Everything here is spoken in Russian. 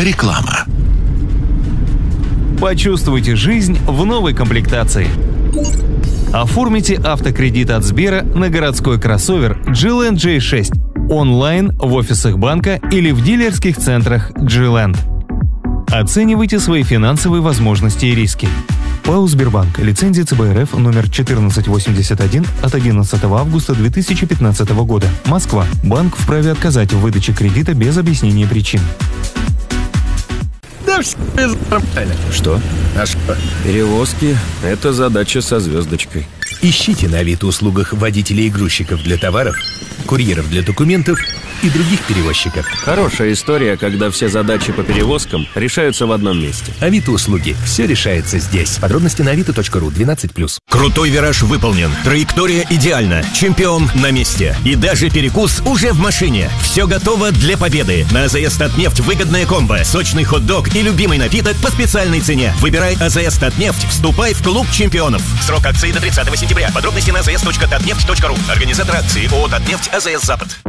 Реклама. Почувствуйте жизнь в новой комплектации. Оформите автокредит от Сбера на городской кроссовер GLand J6 онлайн в офисах банка или в дилерских центрах GLand. Оценивайте свои финансовые возможности и риски. ПАО «Сбербанк». Лицензия ЦБ РФ номер 1481 от 11 августа 2015 года. Москва. Банк вправе отказать в выдаче кредита без объяснения причин. Да все нормально. Что? А что? Перевозки – это задача со звездочкой. Ищите на Авито-услугах водителей и грузчиков для товаров, курьеров для документов и других перевозчиков. Хорошая история, когда все задачи по перевозкам решаются в одном месте. Авито-услуги. Все решается здесь. Подробности на avito.ru 12+. Крутой вираж выполнен. Траектория идеальна. Чемпион на месте. И даже перекус уже в машине. Все готово для победы. На АЗС «Татнефть» выгодная комбо. Сочный хот-дог и любимый напиток по специальной цене. Выбирай АЗС «Татнефть». Вступай в клуб чемпионов. Срок акции до 30 сентября. Подробности на azs.tatneft.ru. Организатор акции ООО «Татнефть», АЗС «Запад».